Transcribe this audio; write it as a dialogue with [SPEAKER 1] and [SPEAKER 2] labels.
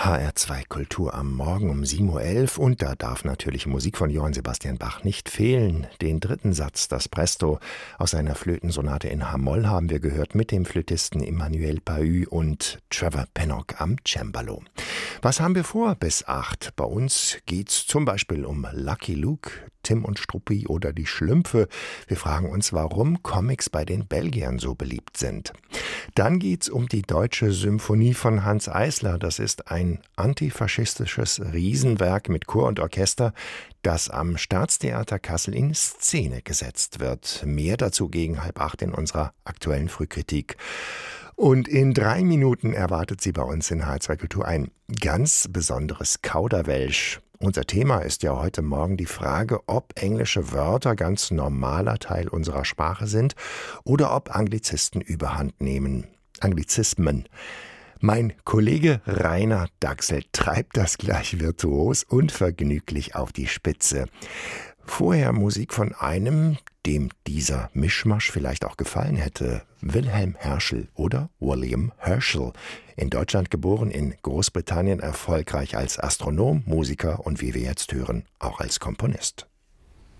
[SPEAKER 1] HR2 Kultur am Morgen um 7:11 Uhr und da darf natürlich Musik von Johann Sebastian Bach nicht fehlen. Den dritten Satz, das Presto aus seiner Flötensonate in H-Moll haben wir gehört mit dem Flötisten Emmanuel Pahud und Trevor Pinnock am Cembalo. Was haben wir vor bis 8? Bei uns geht's zum Beispiel um Lucky Luke, Tim und Struppi oder die Schlümpfe. Wir fragen uns, warum Comics bei den Belgiern so beliebt sind. Dann geht's um die Deutsche Symphonie von Hanns Eisler. Das ist ein antifaschistisches Riesenwerk mit Chor und Orchester, das am Staatstheater Kassel in Szene gesetzt wird. Mehr dazu gegen 7:30 in unserer aktuellen Frühkritik. Und in 3 Minuten erwartet Sie bei uns in HR2 Kultur ein ganz besonderes Kauderwelsch. Unser Thema ist ja heute Morgen die Frage, ob englische Wörter ganz normaler Teil unserer Sprache sind oder ob Anglizisten überhand nehmen. Anglizismen. Mein Kollege Rainer Dachsel treibt das gleich virtuos und vergnüglich auf die Spitze. Vorher Musik von einem, dem dieser Mischmasch vielleicht auch gefallen hätte, Wilhelm Herschel oder William Herschel. In Deutschland geboren, in Großbritannien erfolgreich als Astronom, Musiker und wie wir jetzt hören, auch als Komponist.